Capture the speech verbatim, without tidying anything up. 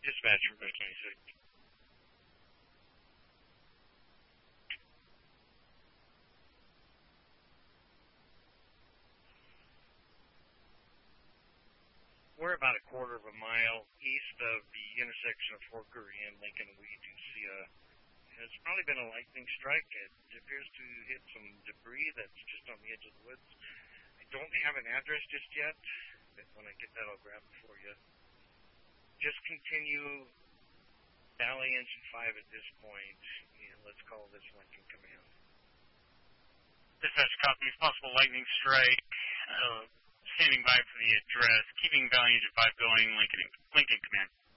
Dispatch for five twenty-six. We're about a quarter of a mile east of the intersection of Fort Curry and Lincoln. We do see a, it's probably been a lightning strike. It appears to hit some debris that's just on the edge of the woods. I don't have an address just yet, but when I get that, I'll grab it for you. Just continue Valley Engine five at this point, and let's call this Lincoln Command. Dispatch copies, possible lightning strike. Uh, standing by for the address. Keeping Valley Engine five going, Lincoln, Lincoln Command.